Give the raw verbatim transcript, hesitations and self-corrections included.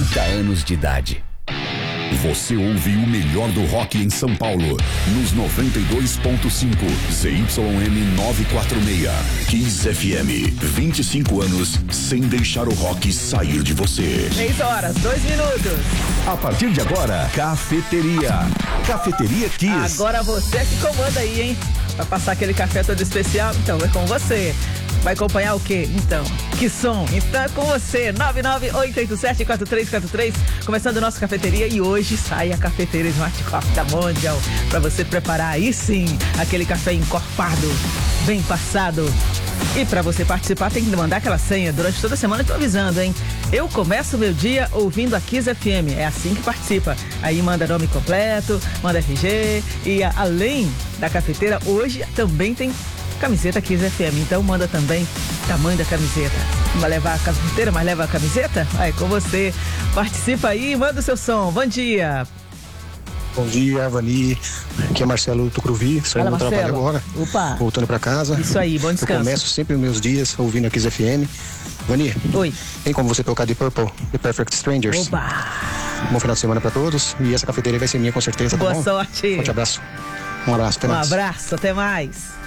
trinta anos de idade. Você ouve o melhor do rock em São Paulo, nos noventa e dois ponto cinco, Z Y M novecentos e quarenta e seis, Kiss F M, vinte e cinco anos sem deixar o rock sair de você. seis horas, dois minutos. A partir de agora, Cafeteria. Cafeteria Kiss. Agora você que comanda aí, hein? Vai passar aquele café todo especial? Então é com você. Vai acompanhar o quê? Então, que som? Então é com você, nove nove oito oito sete quatro três quatro três, começando a nossa cafeteria, e hoje sai a cafeteira Smart Coffee da Mondial, para você preparar aí sim, aquele café encorpado, bem passado. E para você participar tem que mandar aquela senha, durante toda a semana eu tô avisando, hein? Eu começo o meu dia ouvindo a Kiss F M, é assim que participa. Aí manda nome completo, manda R G, e a, além da cafeteira, hoje também tem camiseta Kiss F M, então manda também tamanho da camiseta. Não vai levar a cafeteira, mas leva a camiseta? Aí com você, participa aí, manda o seu som. Bom dia. Bom dia, Vani. Aqui é Marcelo Tucuruvi, saindo do trabalho agora. Opa. Voltando pra casa. Isso aí, bom descanso. Eu começo sempre os meus dias ouvindo a Kiss F M. Vani. Oi. Tem como você tocar The Purple, The Perfect Strangers? Opa. Bom final de semana pra todos. E essa cafeteria vai ser minha com certeza, tá Boa bom? sorte. Forte abraço. Um abraço, até um mais. Um abraço, até mais.